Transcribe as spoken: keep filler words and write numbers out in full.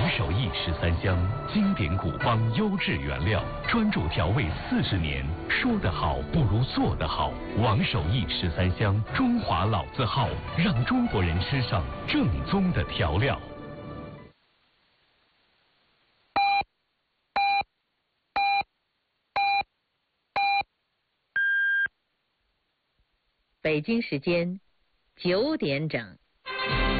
手艺十三香，经典古方，优质原料，专注调味四十年。说得好不如做得好。王手艺十三香，中华老字号，让中国人吃上正宗的调料。 北京时间九点整。